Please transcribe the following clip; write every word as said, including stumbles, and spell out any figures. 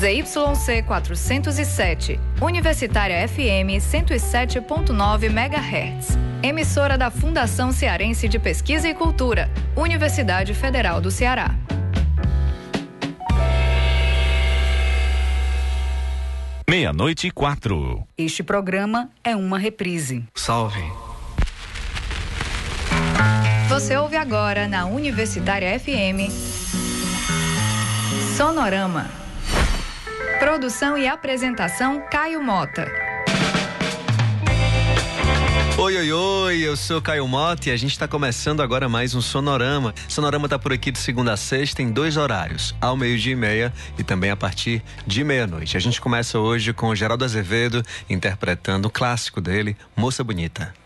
Z Y C quatrocentos e sete, Universitária F M cento e sete ponto nove megahertz. Emissora da Fundação Cearense de Pesquisa e Cultura, Universidade Federal do Ceará. Meia-noite e quatro. Este programa é uma reprise. Salve. Você ouve agora na Universitária F M Sonorama. Produção e apresentação Caio Mota. Oi, oi, oi, eu sou Caio Mota e a gente está começando agora mais um Sonorama. Sonorama tá por aqui de segunda a sexta em dois horários, ao meio-dia e meia e também a partir de meia-noite. A gente começa hoje com o Geraldo Azevedo interpretando o clássico dele, Moça Bonita.